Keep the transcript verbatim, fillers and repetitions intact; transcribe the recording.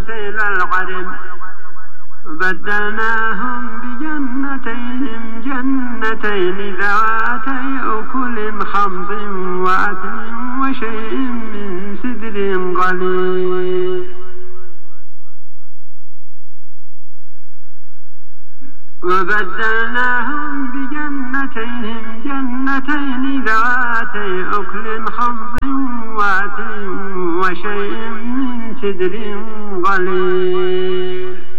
سيل العرم بدلناهم بجنتيهم جنتين ذواتي أكل خمط وأثل وشيء من سدر قليل وبدلناهم بجنتيهم جنتين ذواتي أكل خمط وأثل وشيء من سدر قليل